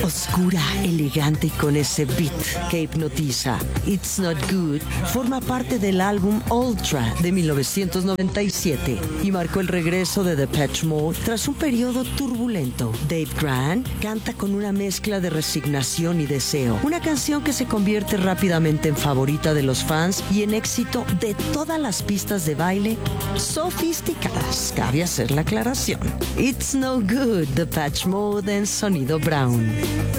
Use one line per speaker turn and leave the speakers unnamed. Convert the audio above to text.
oscura, elegante y con ese beat que hipnotiza. It's Not Good forma parte del álbum Ultra de 1997 y marcó el regreso de Depeche Mode tras un periodo turbulento. Dave Grant canta con una mezcla de resignación y deseo, una canción que se convierte rápidamente en favorita de los fans y en éxito de todas las pistas de baile sofisticadas. Cabe hacer la aclaración. It's No Good, Depeche Mode en Sonido Brown.